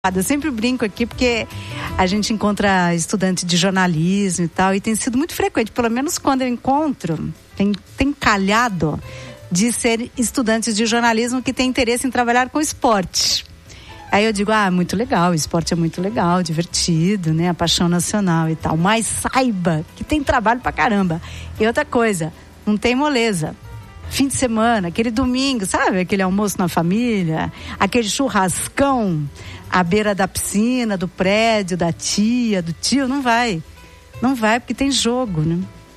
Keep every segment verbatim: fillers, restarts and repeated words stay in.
Eu sempre brinco aqui porque a gente encontra estudante de jornalismo e tal, e tem sido muito frequente, pelo menos quando eu encontro, tem, tem calhado de ser estudantes de jornalismo que têm interesse em trabalhar com esporte. Aí eu digo, ah, muito legal, o esporte é muito legal, divertido, né, a paixão nacional e tal, mas saiba que tem trabalho pra caramba. E outra coisa, não tem moleza. Fim de semana, aquele domingo, sabe? Aquele almoço na família, aquele churrascão à beira da piscina, do prédio, da tia, do tio, não vai. Não vai porque tem jogo, né?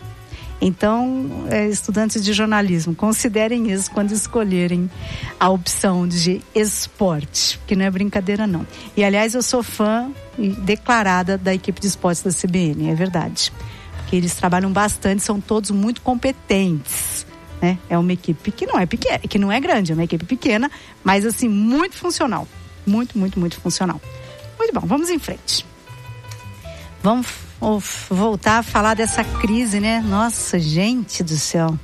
Então, é, estudantes de jornalismo, considerem isso quando escolherem a opção de esporte, que não é brincadeira não. E, aliás, eu sou fã declarada da equipe de esportes da C B N, é verdade. Porque eles trabalham bastante, são todos muito competentes. Né? É uma equipe que não é pequena, que não é grande, é uma equipe pequena, mas assim, muito funcional. Muito, muito, muito funcional. Muito bom, vamos em frente. Vamos voltar a falar dessa crise, né? Nossa, gente do céu.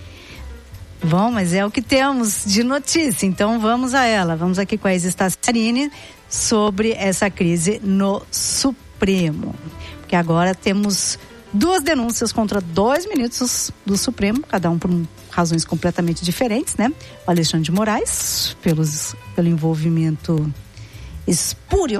Bom, mas é o que temos de notícia, então vamos a ela. Vamos aqui com a Isa Staciarini sobre essa crise no Supremo. Porque agora temos duas denúncias contra dois ministros do Supremo, cada um por um, razões completamente diferentes, né? O Alexandre de Moraes, pelos, pelo envolvimento espúrio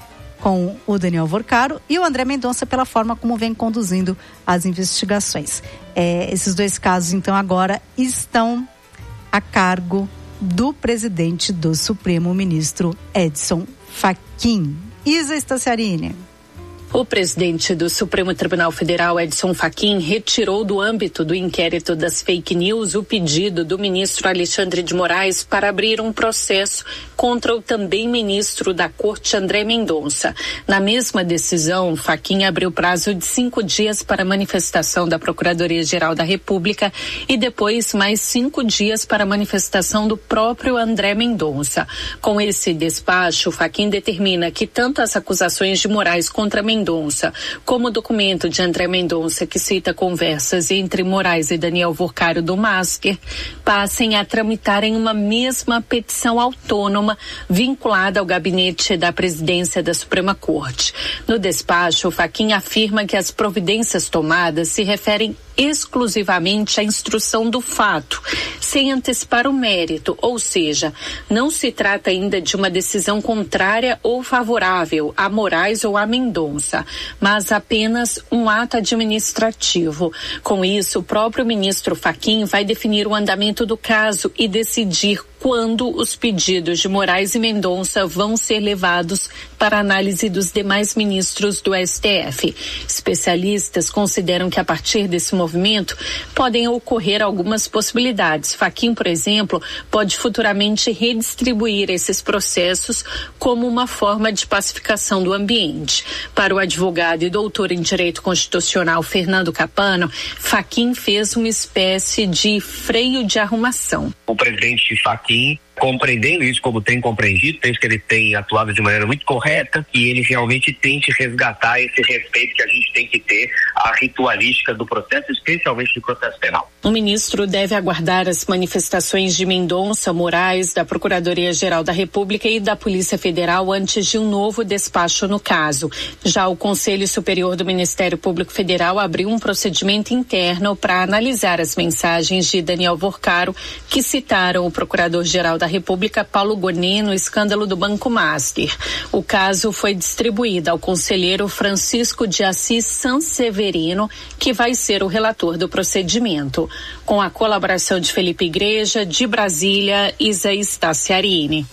com o Daniel Vorcaro, e o André Mendonça pela forma como vem conduzindo as investigações. É, esses dois casos, então, agora estão a cargo do presidente do Supremo, o ministro Edson Fachin. Isa Staciarini. O presidente do Supremo Tribunal Federal, Edson Fachin, retirou do âmbito do inquérito das fake news o pedido do ministro Alexandre de Moraes para abrir um processo contra o também ministro da Corte, André Mendonça. Na mesma decisão, Fachin abriu prazo de cinco dias para manifestação da Procuradoria-Geral da República e depois mais cinco dias para manifestação do próprio André Mendonça. Com esse despacho, Fachin determina que tanto as acusações de Moraes contra Mendonça Mendonça, como o documento de André Mendonça que cita conversas entre Moraes e Daniel Vorcaro do Masker, passem a tramitar em uma mesma petição autônoma vinculada ao gabinete da presidência da Suprema Corte. No despacho, o Fachin afirma que as providências tomadas se referem exclusivamente à instrução do fato, sem antecipar o mérito, ou seja, não se trata ainda de uma decisão contrária ou favorável a Moraes ou a Mendonça, mas apenas um ato administrativo. Com isso, o próprio ministro Fachin vai definir o andamento do caso e decidir quando os pedidos de Moraes e Mendonça vão ser levados para análise dos demais ministros do S T F. Especialistas consideram que a partir desse movimento podem ocorrer algumas possibilidades. Fachin, por exemplo, pode futuramente redistribuir esses processos como uma forma de pacificação do ambiente. Para o advogado e doutor em Direito Constitucional Fernando Capano, Fachin fez uma espécie de freio de arrumação. O presidente Fachin, compreendendo isso como tem compreendido, penso que ele tem atuado de maneira muito correta e ele realmente tente resgatar esse respeito que a gente tem que ter à ritualística do processo, especialmente do processo penal. O ministro deve aguardar as manifestações de Mendonça, Moraes, da Procuradoria-Geral da República e da Polícia Federal antes de um novo despacho no caso. Já o Conselho Superior do Ministério Público Federal abriu um procedimento interno para analisar as mensagens de Daniel Vorcaro que citaram o Procurador-Geral da República, Paulo Gonet, no escândalo do Banco Master. O caso foi distribuído ao conselheiro Francisco de Assis Sanseverino, que vai ser o relator do procedimento. Com a colaboração de Felipe Igreja, de Brasília, Isa Staciarini.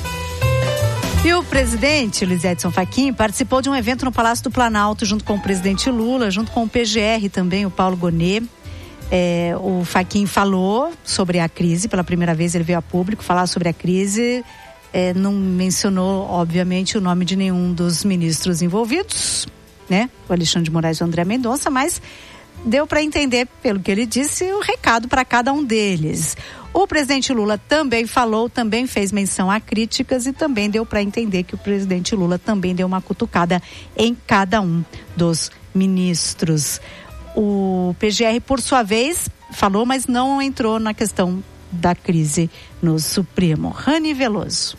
E o presidente, Luiz Edson Fachin, participou de um evento no Palácio do Planalto, junto com o presidente Lula, junto com o P G R também, o Paulo Gonet. É, o Fachin falou sobre a crise, pela primeira vez ele veio a público falar sobre a crise, é, não mencionou, obviamente, o nome de nenhum dos ministros envolvidos, né? O Alexandre de Moraes e o André Mendonça, mas deu para entender, pelo que ele disse, o recado para cada um deles. O presidente Lula também falou, também fez menção a críticas e também deu para entender que o presidente Lula também deu uma cutucada em cada um dos ministros. O P G R, por sua vez, falou, mas não entrou na questão da crise no Supremo. Rani Veloso.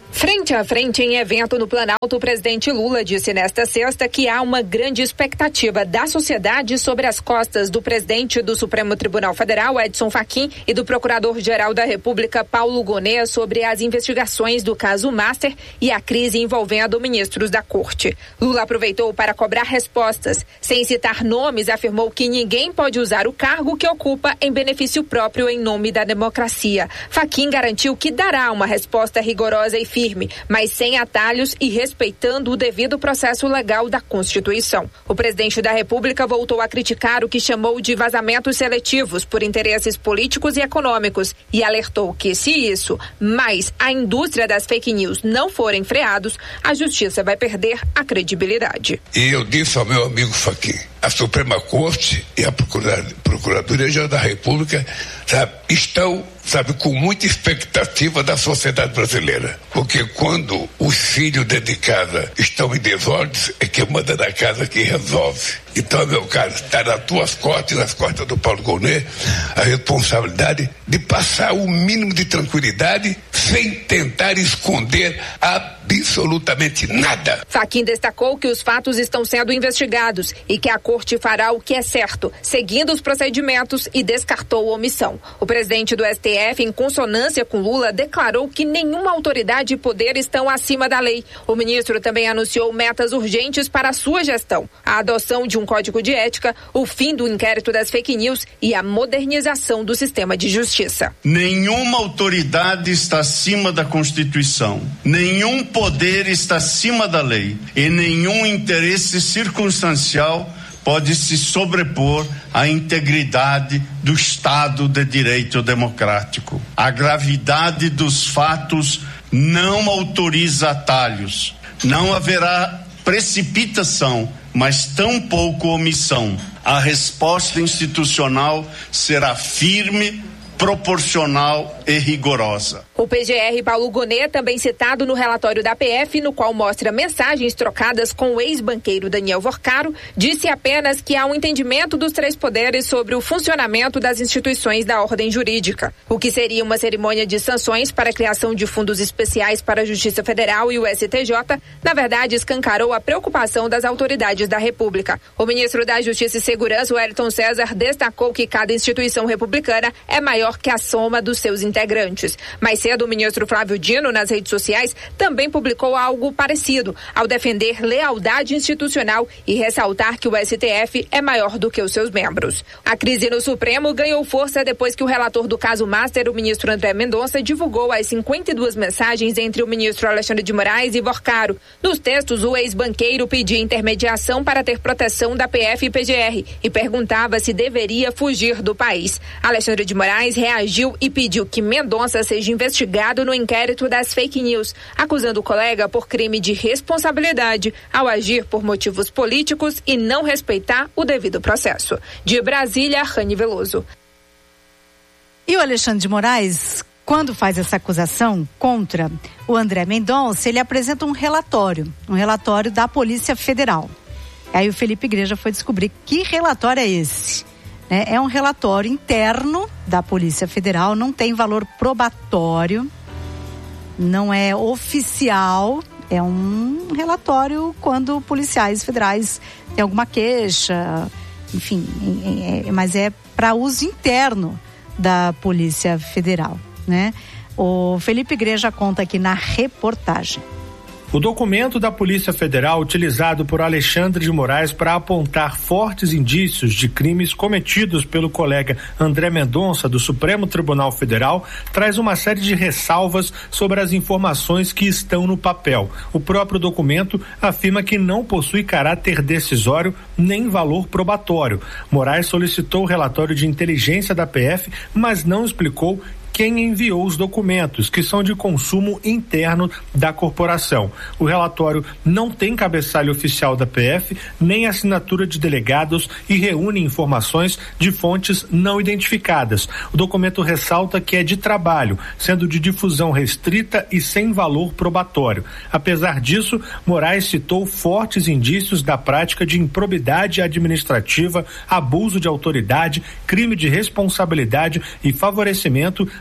Frente a frente em evento no Planalto, o presidente Lula disse nesta sexta que há uma grande expectativa da sociedade sobre as costas do presidente do Supremo Tribunal Federal, Edson Fachin, e do Procurador-Geral da República, Paulo Gonet, sobre as investigações do caso Master e a crise envolvendo ministros da Corte. Lula aproveitou para cobrar respostas. Sem citar nomes, afirmou que ninguém pode usar o cargo que ocupa em benefício próprio em nome da democracia. Fachin garantiu que dará uma resposta rigorosa e firme, mas sem atalhos e respeitando o devido processo legal da Constituição. O presidente da República voltou a criticar o que chamou de vazamentos seletivos por interesses políticos e econômicos e alertou que, se isso, mais a indústria das fake news não forem freados, a justiça vai perder a credibilidade. E eu disse ao meu amigo Fachin, a Suprema Corte e a Procuradoria-Geral da República, sabe, estão, sabe, com muita expectativa da sociedade brasileira. Porque quando os filhos dentro de casa estão em desordens, é que manda da casa que resolve. Então, meu caro, está nas tuas costas e nas costas do Paulo Gonet a responsabilidade de passar o mínimo de tranquilidade sem tentar esconder absolutamente nada. Fachin destacou que os fatos estão sendo investigados e que a Corte fará o que é certo, seguindo os procedimentos, e descartou omissão. O presidente do S T F, em consonância com Lula, declarou que nenhuma autoridade e poder estão acima da lei. O ministro também anunciou metas urgentes para a sua gestão: a adoção de um código de ética, o fim do inquérito das fake news e a modernização do sistema de justiça. Nenhuma autoridade está acima da Constituição, nenhum poder está acima da lei e nenhum interesse circunstancial pode se sobrepor à integridade do Estado de Direito democrático. A gravidade dos fatos não autoriza atalhos. Não haverá precipitação, mas tampouco omissão. A resposta institucional será firme, proporcional e rigorosa. O P G R Paulo Gonet, também citado no relatório da P F, no qual mostra mensagens trocadas com o ex-banqueiro Daniel Vorcaro, disse apenas que há um entendimento dos três poderes sobre o funcionamento das instituições da ordem jurídica. O que seria uma cerimônia de sanções para a criação de fundos especiais para a Justiça Federal e o S T J, na verdade, escancarou a preocupação das autoridades da República. O ministro da Justiça e Segurança, Wellington César, destacou que cada instituição republicana é maior que a soma dos seus integrantes. Mais cedo, o ministro Flávio Dino, nas redes sociais, também publicou algo parecido, ao defender lealdade institucional e ressaltar que o S T F é maior do que os seus membros. A crise no Supremo ganhou força depois que o relator do caso Master, o ministro André Mendonça, divulgou as cinquenta e duas mensagens entre o ministro Alexandre de Moraes e Vorcaro. Nos textos, o ex-banqueiro pedia intermediação para ter proteção da P F e P G R e perguntava se deveria fugir do país. Alexandre de Moraes reagiu e pediu que Mendonça seja investigado no inquérito das fake news, acusando o colega por crime de responsabilidade ao agir por motivos políticos e não respeitar o devido processo. De Brasília, Rani Veloso. E o Alexandre de Moraes, quando faz essa acusação contra o André Mendonça, ele apresenta um relatório, um relatório da Polícia Federal. Aí o Felipe Igreja foi descobrir que relatório é esse. É um relatório interno da Polícia Federal, não tem valor probatório, não é oficial, é um relatório quando policiais federais têm alguma queixa, enfim, é, é, mas é para uso interno da Polícia Federal, né? O Felipe Igreja conta aqui na reportagem. O documento da Polícia Federal, utilizado por Alexandre de Moraes para apontar fortes indícios de crimes cometidos pelo colega André Mendonça do Supremo Tribunal Federal, traz uma série de ressalvas sobre as informações que estão no papel. O próprio documento afirma que não possui caráter decisório nem valor probatório. Moraes solicitou o relatório de inteligência da P F, mas não explicou quem enviou os documentos, que são de consumo interno da corporação. O relatório não tem cabeçalho oficial da P F, nem assinatura de delegados e reúne informações de fontes não identificadas. O documento ressalta que é de trabalho, sendo de difusão restrita e sem valor probatório. Apesar disso, Moraes citou fortes indícios da prática de improbidade administrativa, abuso de autoridade, crime de responsabilidade e favorecimento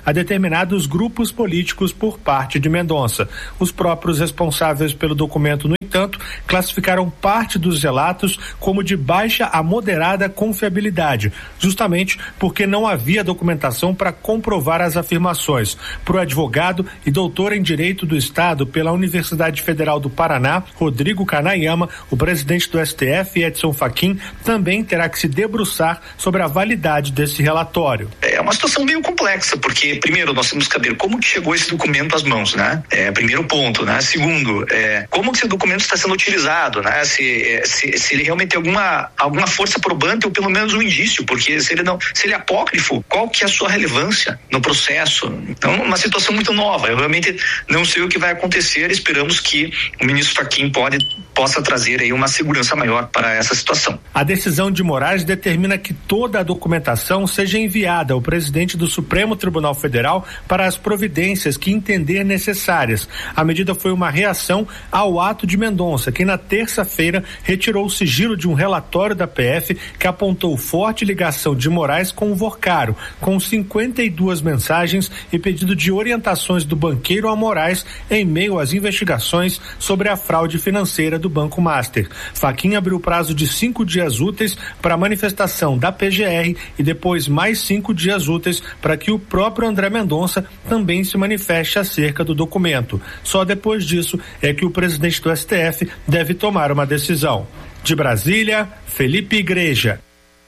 a determinados grupos políticos por parte de Mendonça. Os próprios responsáveis pelo documento, no entanto, classificaram parte dos relatos como de baixa a moderada confiabilidade, justamente porque não havia documentação para comprovar as afirmações. Para o advogado e doutor em Direito do Estado pela Universidade Federal do Paraná, Rodrigo Kanayama, o presidente do S T F, Edson Fachin, também terá que se debruçar sobre a validade desse relatório. É uma situação meio complexa, porque primeiro nós temos que saber como que chegou esse documento às mãos, né? É, primeiro ponto, né? Segundo, é, como que esse documento está sendo utilizado, né? Se, se, se ele realmente tem alguma, alguma força probante ou pelo menos um indício, porque se ele não, se ele é apócrifo, qual que é a sua relevância no processo? Então, uma situação muito nova. Eu realmente não sei o que vai acontecer. Esperamos que o ministro Fachin pode, possa trazer aí uma segurança maior para essa situação. A decisão de Moraes determina que toda a documentação seja enviada ao presidente do Supremo Tribunal Federal para as providências que entender necessárias. A medida foi uma reação ao ato de Mendonça, que na terça-feira retirou o sigilo de um relatório da P F que apontou forte ligação de Moraes com o Vorcaro, com cinquenta e duas mensagens e pedido de orientações do banqueiro a Moraes em meio às investigações sobre a fraude financeira do Banco Master. Fachin abriu prazo de cinco dias úteis para a manifestação da P G R e depois mais cinco dias úteis para que o próprio André Mendonça também se manifeste acerca do documento. Só depois disso é que o presidente do S T F deve tomar uma decisão. De Brasília, Felipe Igreja.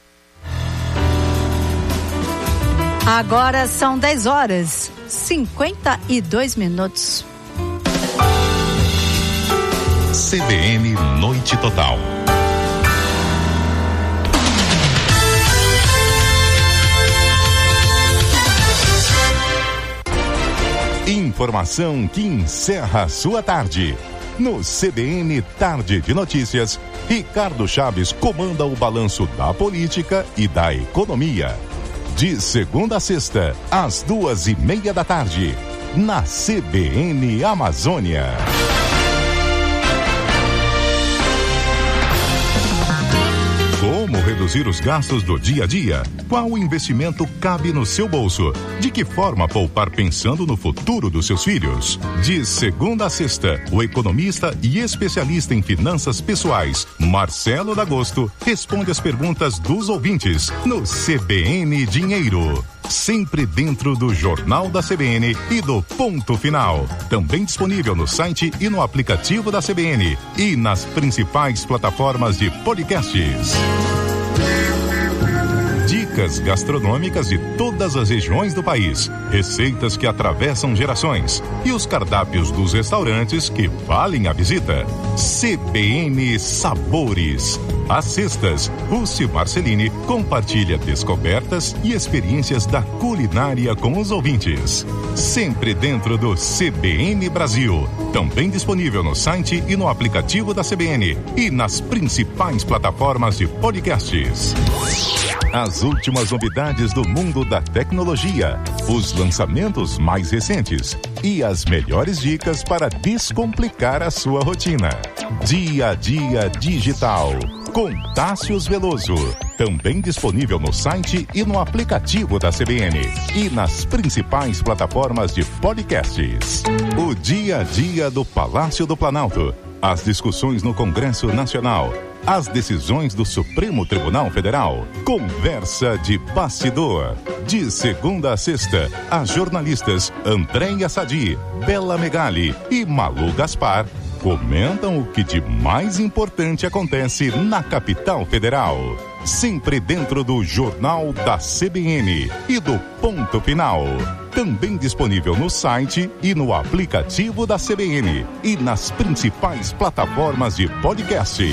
Agora são dez horas, cinquenta e dois minutos. C B N Noite Total. Informação que encerra a sua tarde. No C B N Tarde de Notícias, Ricardo Chaves comanda o balanço da política e da economia. De segunda a sexta, às duas e meia da tarde, na C B N Amazônia. Como reduzir os gastos do dia a dia? Qual investimento cabe no seu bolso? De que forma poupar pensando no futuro dos seus filhos? De segunda a sexta, o economista e especialista em finanças pessoais, Marcelo D'Agosto, responde as perguntas dos ouvintes no C B N Dinheiro. Sempre dentro do Jornal da C B N e do Ponto Final. Também disponível no site e no aplicativo da C B N e nas principais plataformas de podcasts. Dicas gastronômicas de todas as regiões do país, receitas que atravessam gerações e os cardápios dos restaurantes que valem a visita. C B N Sabores. Às sextas, Rússi Marcelini compartilha descobertas e experiências da culinária com os ouvintes. Sempre dentro do C B N Brasil. Também disponível no site e no aplicativo da C B N e nas principais plataformas de podcasts. As últimas novidades do mundo da tecnologia, os lançamentos mais recentes e as melhores dicas para descomplicar a sua rotina. Dia a Dia Digital, com Tássius Veloso. Também disponível no site e no aplicativo da C B N e nas principais plataformas de podcasts. O Dia a Dia do Palácio do Planalto, as discussões no Congresso Nacional, as decisões do Supremo Tribunal Federal. Conversa de bastidor. De segunda a sexta, as jornalistas Andréia Sadi, Bela Megali e Malu Gaspar comentam o que de mais importante acontece na capital federal. Sempre dentro do Jornal da C B N e do Ponto Final. Também disponível no site e no aplicativo da C B N e nas principais plataformas de podcasts.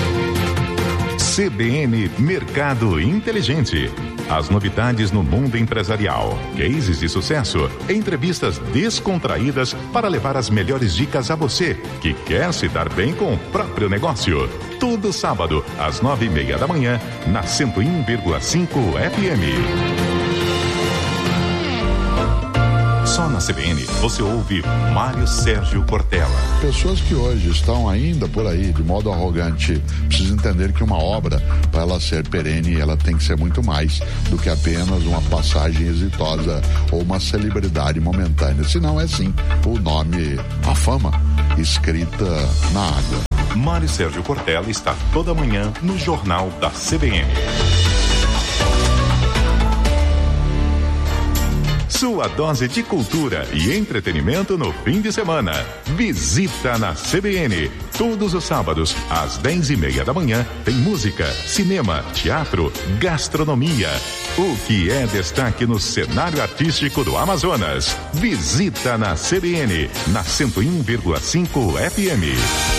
C B N Mercado Inteligente. As novidades no mundo empresarial, cases de sucesso, entrevistas descontraídas para levar as melhores dicas a você que quer se dar bem com o próprio negócio. Todo sábado, às nove e meia da manhã, na cento e um vírgula cinco F M. Só na C B N você ouve Mário Sérgio Cortella. Pessoas que hoje estão ainda por aí de modo arrogante precisam entender que uma obra, para ela ser perene, ela tem que ser muito mais do que apenas uma passagem exitosa ou uma celebridade momentânea. Se não é sim o nome, a fama escrita na água. Mário Sérgio Cortella está toda manhã no Jornal da C B N. Sua dose de cultura e entretenimento no fim de semana. Visita na C B N. Todos os sábados, às dez e meia da manhã, tem música, cinema, teatro, gastronomia. O que é destaque no cenário artístico do Amazonas. Visita na C B N, na cento e um vírgula cinco F M.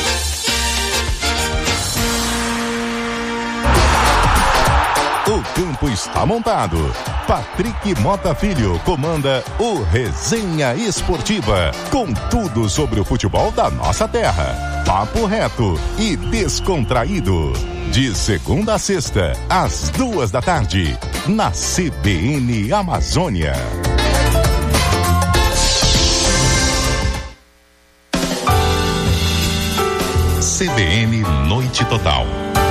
O campo está montado. Patrick Mota Filho comanda o Resenha Esportiva, com tudo sobre o futebol da nossa terra. Papo reto e descontraído. De segunda a sexta, às duas da tarde, na C B N Amazônia. C B N Noite Total.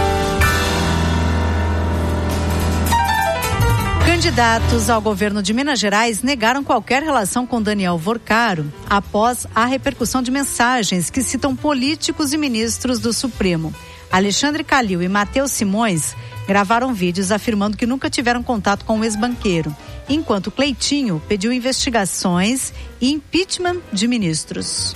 Candidatos ao governo de Minas Gerais negaram qualquer relação com Daniel Vorcaro após a repercussão de mensagens que citam políticos e ministros do Supremo. Alexandre Calil e Matheus Simões gravaram vídeos afirmando que nunca tiveram contato com o ex-banqueiro, enquanto Cleitinho pediu investigações e impeachment de ministros.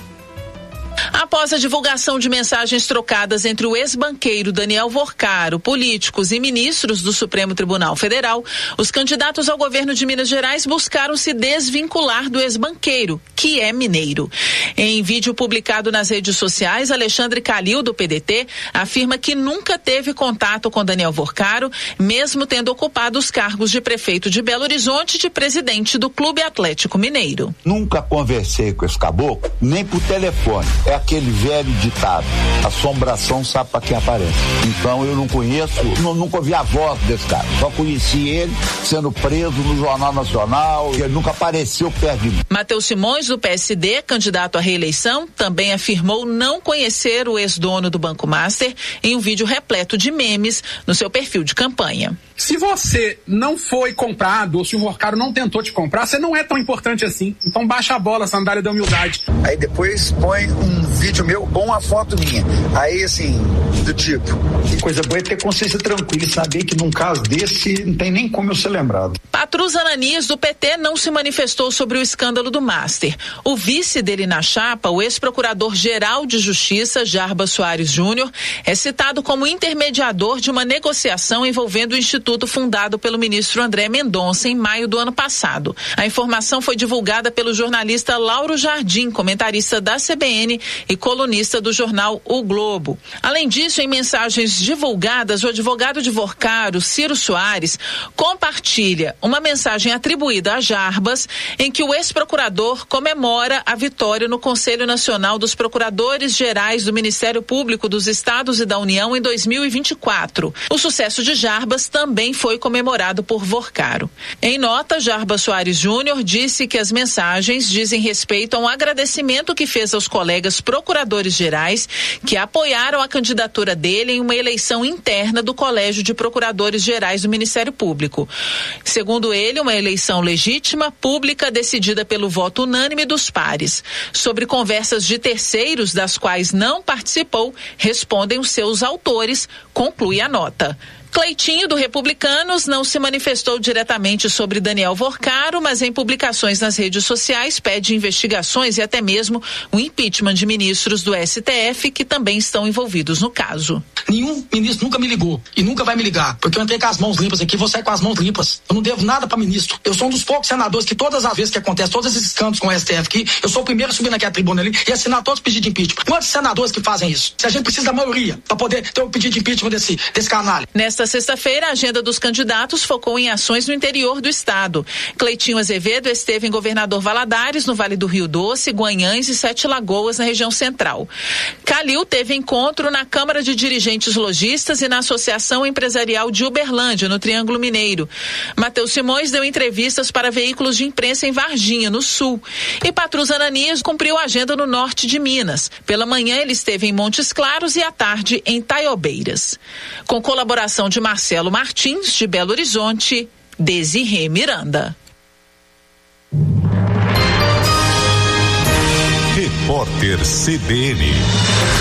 Após a divulgação de mensagens trocadas entre o ex-banqueiro Daniel Vorcaro, políticos e ministros do Supremo Tribunal Federal, os candidatos ao governo de Minas Gerais buscaram se desvincular do ex-banqueiro, que é mineiro. Em vídeo publicado nas redes sociais, Alexandre Calil, do P D T, afirma que nunca teve contato com Daniel Vorcaro, mesmo tendo ocupado os cargos de prefeito de Belo Horizonte e de presidente do Clube Atlético Mineiro. Nunca conversei com esse caboclo, nem por telefone. É aquele velho ditado, assombração sabe pra quem aparece. Então eu não conheço, não, nunca ouvi a voz desse cara. Só conheci ele sendo preso no Jornal Nacional, e ele nunca apareceu perto de mim. Matheus Simões, do P S D, candidato à reeleição, também afirmou não conhecer o ex-dono do Banco Master em um vídeo repleto de memes no seu perfil de campanha. Se você não foi comprado, ou se o Vorcaro não tentou te comprar, você não é tão importante assim. Então baixa a bola, sandália da humildade. Aí depois põe um vídeo meu ou uma foto minha. Aí, assim, do tipo... Coisa boa é ter consciência tranquila e saber que num caso desse não tem nem como eu ser lembrado. Patrus Ananias, do P T, não se manifestou sobre o escândalo do Master. O vice dele na chapa, o ex-procurador-geral de Justiça, Jarbas Soares Júnior, é citado como intermediador de uma negociação envolvendo o instituto fundado pelo ministro André Mendonça em maio do ano passado. A informação foi divulgada pelo jornalista Lauro Jardim, comentarista da C B N e colunista do jornal O Globo. Além disso, em mensagens divulgadas, o advogado de Vorcaro, Ciro Soares, compartilha uma mensagem atribuída a Jarbas, em que o ex-procurador comemora a vitória no Conselho Nacional dos Procuradores Gerais do Ministério Público dos Estados e da União em dois mil e vinte e quatro. O sucesso de Jarbas também foi comemorado por Vorcaro. Em nota, Jarbas Soares Júnior disse que as mensagens dizem respeito a um agradecimento que fez aos colegas procuradores gerais que apoiaram a candidatura dele em uma eleição interna do Colégio de Procuradores Gerais do Ministério Público. Segundo ele, uma eleição legítima, pública, decidida pelo voto unânime dos pares. Sobre conversas de terceiros das quais não participou, respondem os seus autores, conclui a nota. Cleitinho, do Republicanos, não se manifestou diretamente sobre Daniel Vorcaro, mas em publicações nas redes sociais pede investigações e até mesmo o impeachment de ministros do S T F que também estão envolvidos no caso. Nenhum ministro nunca me ligou e nunca vai me ligar, porque eu entrei com as mãos limpas aqui, vou sair com as mãos limpas. Eu não devo nada para ministro. Eu sou um dos poucos senadores que todas as vezes que acontece, todos esses escândalos com o S T F aqui, eu sou o primeiro a subir naquela tribuna ali e assinar todos os pedidos de impeachment. Quantos senadores que fazem isso? Se a gente precisa da maioria para poder ter o pedido de impeachment desse, desse canalha. Nesta Nesta sexta-feira, a agenda dos candidatos focou em ações no interior do estado. Cleitinho Azevedo esteve em Governador Valadares, no Vale do Rio Doce, Guanhães e Sete Lagoas, na região central. Calil teve encontro na Câmara de Dirigentes Lojistas e na Associação Empresarial de Uberlândia, no Triângulo Mineiro. Matheus Simões deu entrevistas para veículos de imprensa em Varginha, no sul. E Patrus Ananias cumpriu a agenda no norte de Minas. Pela manhã, ele esteve em Montes Claros e à tarde em Taiobeiras. Com colaboração de Marcelo Martins, de Belo Horizonte, Desirê Miranda. Repórter C B N.